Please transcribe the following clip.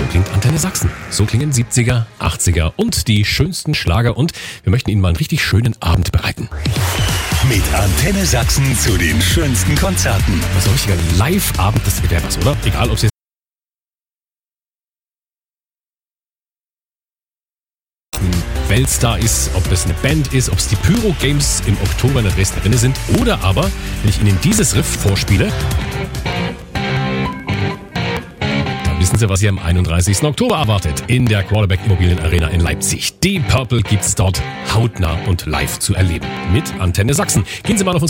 klingt Antenne Sachsen. So klingen 70er, 80er und die schönsten Schlager. Und wir möchten Ihnen mal einen richtig schönen Abend bereiten. Mit Antenne Sachsen zu den schönsten Konzerten. Also ein richtiger Live-Abend, das wäre was, oder? Egal, ob es jetzt ein Weltstar ist, ob es eine Band ist, ob es die Pyro Games im Oktober in der Dresdner Arena sind oder aber, wenn ich Ihnen dieses Riff vorspiele, dann wissen Sie, was Sie am 31. Oktober erwartet in der Quarterback Immobilien Arena in Leipzig. Deep Purple gibt's dort hautnah und live zu erleben mit Antenne Sachsen. Gehen Sie mal auf